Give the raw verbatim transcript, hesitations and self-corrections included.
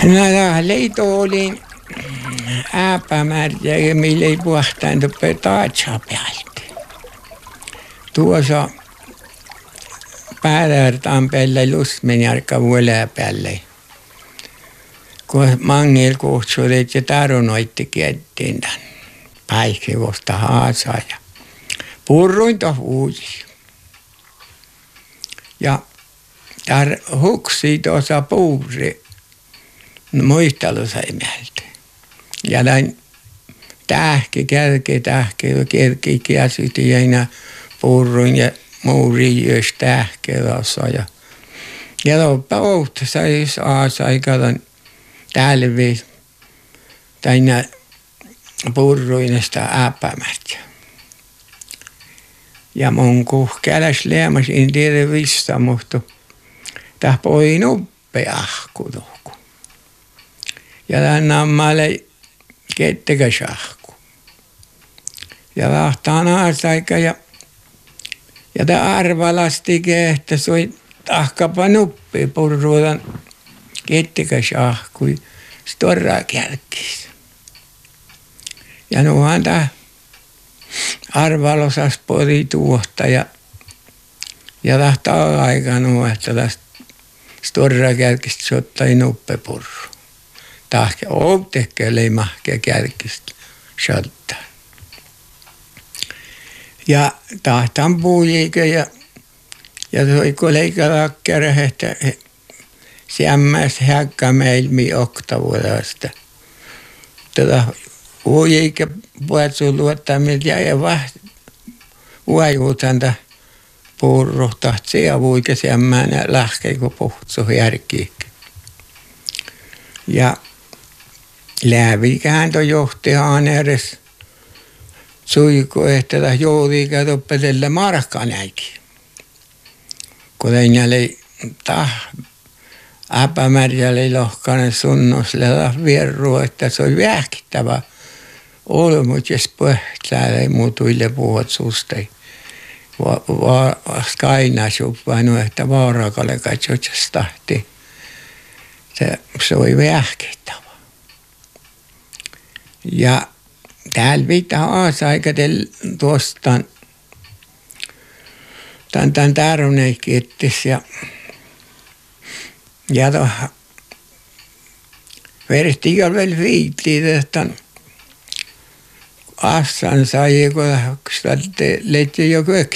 No leito olin ääpämärjä ja millä ei puhtain tuppe taatsa päältä. Tuossa päädärtaan päälle lustmenjarka vuolää päälle. Kun mangel kuhtsuudet ja tarunoitti kiettiin tän päihkevosta haasaa ja purruin toh uusi. Ja tar huksi tuossa puuri muistelusaimelta. Ja näin tähki, kärki, tähki, kärki, käsyti ja aina purruin ja muuri jos tähki tuossa. Ja, ja loppa outa sai aasa aikadan talvi tänä purruinesta ääpämärjä. Ja mun kuhkäläs leemas en tiedä vista, mutta täh poi nuppe ahku tuoku. Ja tän nammalle kettekäs ahku. Ja lahtaan aasaika ja ja tää arvalasti kehtä soi tahkapa nuppi purruutan kettekäs ahkui storraa kärkis. Ja nuhan tää arvalosas pori tuohta ja ja tahtaa aika nuo, että tästä storraa kärkistä sottai nuppe purru. Tahke outekkä leimahke kärkistä sottaa. Ja tahtan puuliikö ja ja toiko leikalakkärä, että siemmäs häkkä meilmi oktavuudesta. Tätä uiikä puhet sun luottamilta ja vahti uajuutanta puurruhtaht siellä vuikä siemmään ja lähkei kun puhtsu järkiikki. Ja läävikään to johtihaan edes suiku, että tätä joudiikä toppetelle markka näikin. Kun ei tah äpämärjälle lohkainen sunnusle vierru, että se oli vähkittävä olmut, jos pöhtäällä ei muutuille puhut susta. Skainasub vainu, että vaarakalle katsotsas tahti. Se, se oli vähkittävä. Ja täällä pitää aasaika tuosta tämän, tämän taruneen kiittis ja ja tuohon vertiikalla vielä viittiin, että assan sai, kun leitsi jo